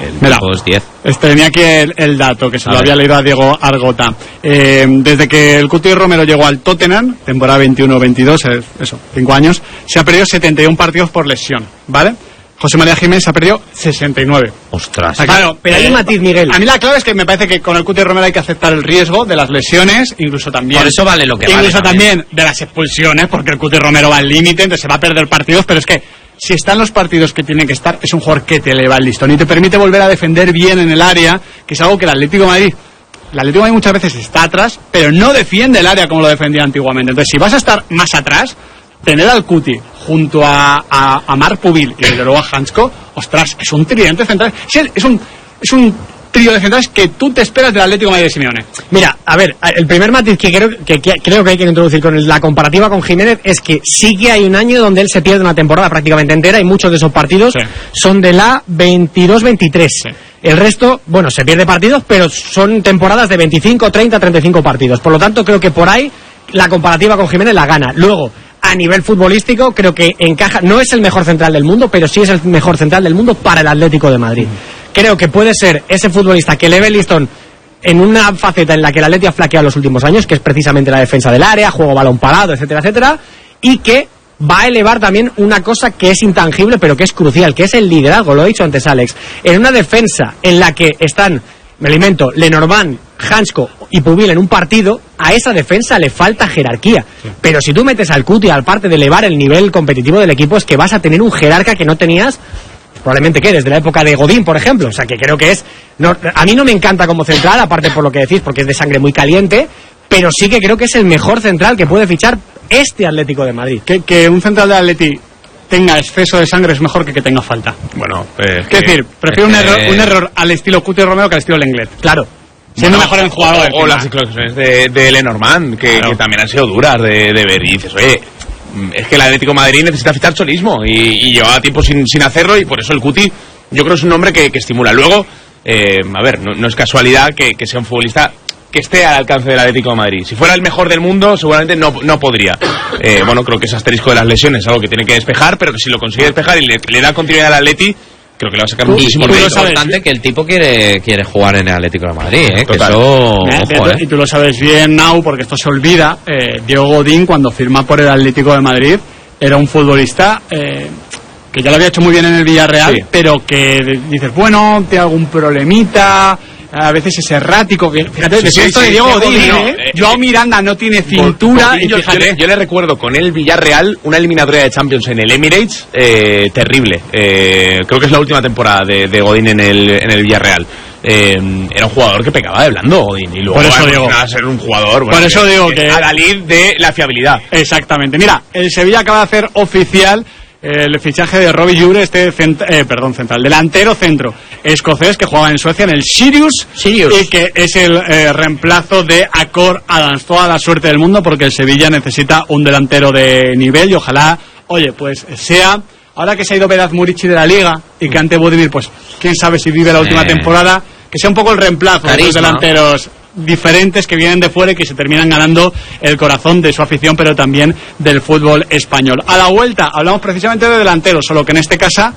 Mira, tipo es 10. Tenía aquí el dato, que se lo había leído a Diego Argota. Desde que el Cuti Romero llegó al Tottenham, temporada 21-22, 5 años, se ha perdido 71 partidos por lesión, ¿vale? José María Jiménez ha perdido 69. Ostras. Claro, pero hay un matiz, Miguel. A mí la clave es que me parece que con el Cuti Romero hay que aceptar el riesgo de las lesiones, incluso también... Por eso vale lo que vale. Incluso también de las expulsiones, porque el Cuti Romero va al límite, entonces se va a perder partidos, pero es que si están los partidos que tienen que estar, es un jugador que te eleva el listón y te permite volver a defender bien en el área, que es algo que el Atlético de Madrid muchas veces está atrás, pero no defiende el área como lo defendía antiguamente. Entonces, si vas a estar más atrás, tener al Cuti junto a Marc Pubil y desde luego a Hansko, ostras, es un tridente central, es un trío de centrales que tú te esperas del Atlético de Madrid de Simeone. Mira, a ver, el primer matiz que creo que hay que introducir con la comparativa con Jiménez es que sí que hay un año donde él se pierde una temporada prácticamente entera y muchos de esos partidos son de la 22-23. Sí. El resto, bueno, se pierde partidos, pero son temporadas de 25, 30, 35 partidos. Por lo tanto, creo que por ahí la comparativa con Jiménez la gana. Luego, a nivel futbolístico, creo que encaja, no es el mejor central del mundo, pero sí es el mejor central del mundo para el Atlético de Madrid. Creo que puede ser ese futbolista que eleve el listón en una faceta en la que el Atlético ha flaqueado los últimos años, que es precisamente la defensa del área, juego balón parado, etcétera, etcétera, y que va a elevar también una cosa que es intangible, pero que es crucial, que es el liderazgo, lo he dicho antes Alex. En una defensa en la que están, me alimento, Lenormand, Hansko y Pubil en un partido, a esa defensa le falta jerarquía. Sí. Pero si tú metes al Cuti, al parte de elevar el nivel competitivo del equipo, es que vas a tener un jerarca que no tenías probablemente desde la época de Godín, por ejemplo. O sea, que creo que es... a mí no me encanta como central, aparte por lo que decís, porque es de sangre muy caliente, pero sí que creo que es el mejor central que puede fichar este Atlético de Madrid. Que un central de Atleti tenga exceso de sangre es mejor que tenga falta. Bueno, es decir, prefiero un error al estilo Cuti Romero que al estilo Lenglet. Claro. Siendo mejor en jugador. O las declaraciones de Lenormand, que también han sido duras de ver, y dices, oye, es que el Atlético de Madrid necesita fichar cholismo y llevaba tiempo sin hacerlo, y por eso el Cuti yo creo que es un nombre que estimula. Luego, a ver, no es casualidad que sea un futbolista que esté al alcance del Atlético de Madrid. Si fuera el mejor del mundo, seguramente no podría. Bueno, creo que ese asterisco de las lesiones es algo que tiene que despejar, pero que si lo consigue despejar y le da continuidad al Atleti, creo que le va a sacar muchísimo. Y es importante que el tipo quiere jugar en el Atlético de Madrid, que eso... Y tú lo sabes bien, Nau, porque esto se olvida. Diego Godín, cuando firma por el Atlético de Madrid, era un futbolista que ya lo había hecho muy bien en el Villarreal, sí, pero que dices, bueno, tiene algún problemita, a veces es errático. Fíjate, esto de Diego Godín, Joao Miranda no tiene cintura. Yo le recuerdo con el Villarreal una eliminatoria de Champions en el Emirates terrible. Creo que es la última temporada de Godín en el Villarreal. Era un jugador que pecaba de blando, Godín, y luego por eso digo, a ser un jugador, bueno, por eso digo que a la lid de la fiabilidad. Exactamente. Mira, el Sevilla acaba de hacer oficial el fichaje de Robbie Jure, delantero centro escocés que jugaba en Suecia en el Sirius. Y que es el reemplazo de Acor Adams. Toda la suerte del mundo, porque el Sevilla necesita un delantero de nivel, y ojalá, oye, pues sea, ahora que se ha ido Vedat Murici de la Liga y que ante Budimir, pues quién sabe si vive la última temporada, que sea un poco el reemplazo de los delanteros diferentes que vienen de fuera y que se terminan ganando el corazón de su afición, pero también del fútbol español. A la vuelta hablamos precisamente de delanteros, solo que en este caso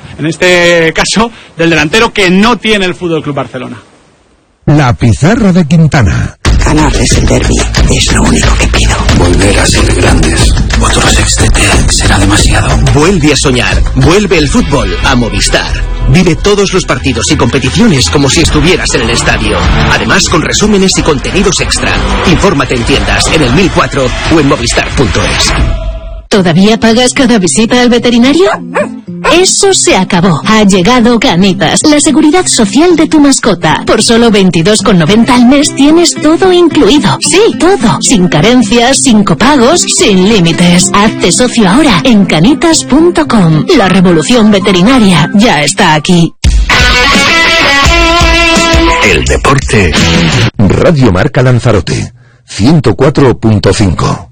del delantero que no tiene el Fútbol Club Barcelona. La pizarra de Quintana. Ganarles el derbi es lo único que pido. Volver a ser grandes. Otro sextete será demasiado. Vuelve a soñar. Vuelve el fútbol a Movistar. Vive todos los partidos y competiciones como si estuvieras en el estadio. Además, con resúmenes y contenidos extra. Infórmate en tiendas, en el 1004 o en movistar.es. ¿Todavía pagas cada visita al veterinario? Eso se acabó. Ha llegado Canitas, la seguridad social de tu mascota. Por solo 22,90 al mes tienes todo incluido. Sí, todo. Sin carencias, sin copagos, sin límites. Hazte socio ahora en canitas.com. La revolución veterinaria ya está aquí. El deporte. Radio Marca Lanzarote 104.5.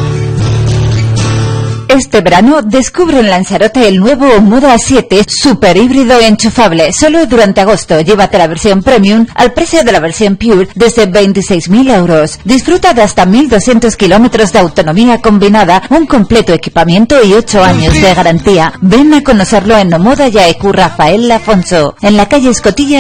Este verano descubre en Lanzarote el nuevo Moda A7 super híbrido enchufable. Solo durante agosto. Llévate la versión Premium al precio de la versión Pure desde 26.000 euros. Disfruta de hasta 1.200 kilómetros de autonomía combinada, un completo equipamiento y 8 años de garantía. Ven a conocerlo en Nomoda Yaecu Rafael Afonso, en la calle Escotilla